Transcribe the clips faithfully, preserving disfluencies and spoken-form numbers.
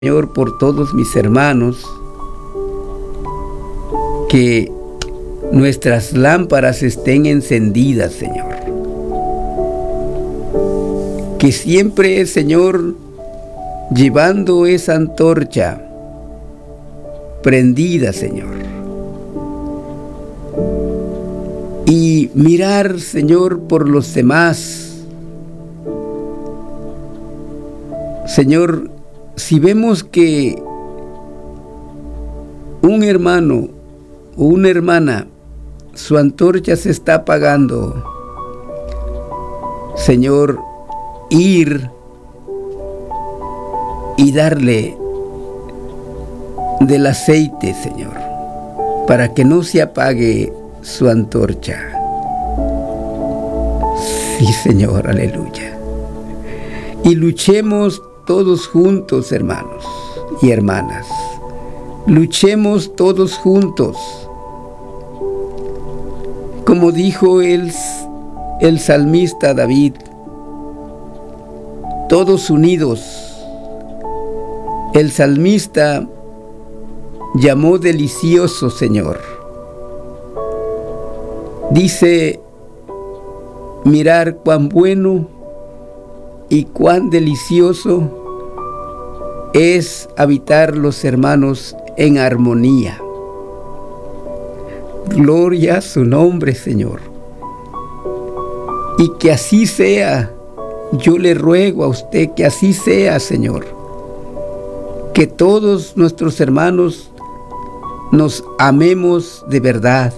Señor, por todos mis hermanos, que nuestras lámparas estén encendidas, Señor. Que siempre, Señor, llevando esa antorcha prendida, Señor. Y mirar, Señor, por los demás. Señor, si vemos que un hermano o una hermana, su antorcha se está apagando, Señor, ir y darle del aceite, Señor, para que no se apague su antorcha. Sí, Señor, aleluya. Y luchemos todos juntos, hermanos y hermanas. Luchemos todos juntos. Como dijo el, el salmista David, todos unidos. El salmista llamó delicioso, Señor. Dice, mirar cuán bueno y cuán delicioso es habitar los hermanos en armonía. Gloria a su nombre, Señor. Y que así sea. Yo le ruego a usted que así sea, Señor. Que todos nuestros hermanos nos amemos de verdad.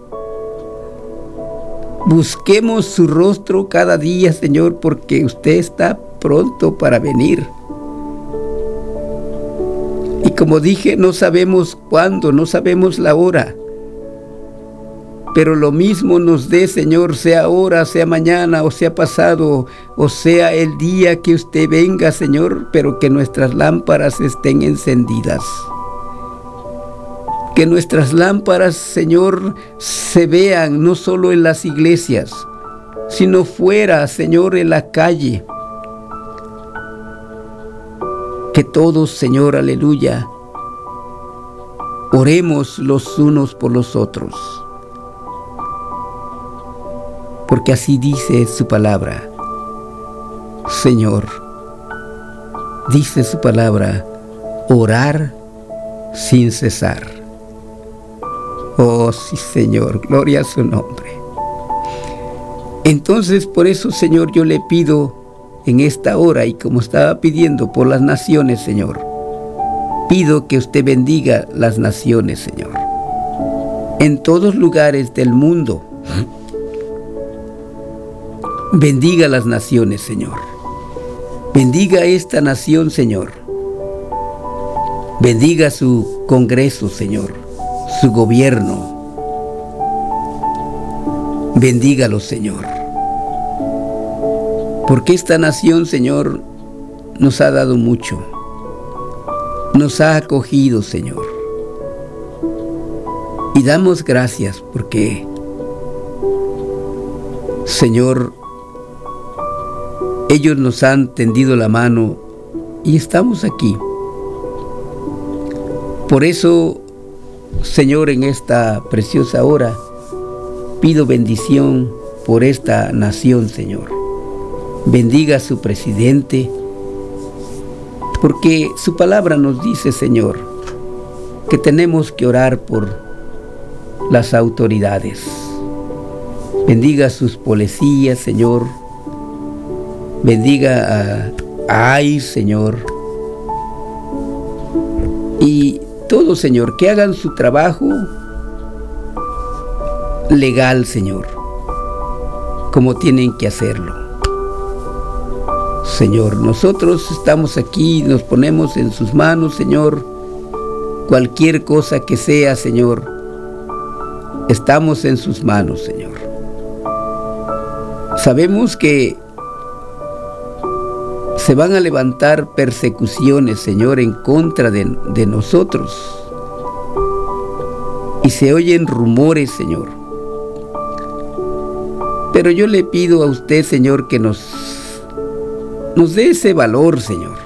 Busquemos su rostro cada día, Señor, porque usted está pronto para venir. Y como dije, no sabemos cuándo, no sabemos la hora. Pero lo mismo nos dé, Señor, sea ahora, sea mañana, o sea pasado, o sea el día que usted venga, Señor, pero que nuestras lámparas estén encendidas. Que nuestras lámparas, Señor, se vean no solo en las iglesias, sino fuera, Señor, en la calle. Que todos, Señor, aleluya, oremos los unos por los otros. Porque así dice su palabra. Señor, dice su palabra, orar sin cesar. Oh, sí, Señor, gloria a su nombre. Entonces, por eso, Señor, yo le pido en esta hora, y como estaba pidiendo por las naciones, Señor, pido que usted bendiga las naciones, Señor, en todos lugares del mundo. Bendiga las naciones, Señor. Bendiga esta nación, Señor. Bendiga su Congreso, Señor, su gobierno. Bendígalo, Señor. Porque esta nación, Señor, nos ha dado mucho. Nos ha acogido, Señor. Y damos gracias porque, Señor, ellos nos han tendido la mano y estamos aquí. Por eso, Señor, en esta preciosa hora, pido bendición por esta nación, Señor. Bendiga a su presidente, porque su palabra nos dice, Señor, que tenemos que orar por las autoridades. Bendiga a sus policías, Señor. Bendiga a, a I C E, Señor. Y todo, Señor, que hagan su trabajo legal, Señor, como tienen que hacerlo. Señor, nosotros estamos aquí, nos ponemos en sus manos, Señor. Cualquier cosa que sea, Señor, estamos en sus manos, Señor. Sabemos que se van a levantar persecuciones, Señor, en contra de, de nosotros. Y se oyen rumores, Señor. Pero yo le pido a usted, Señor, que nos, nos dé ese valor, Señor.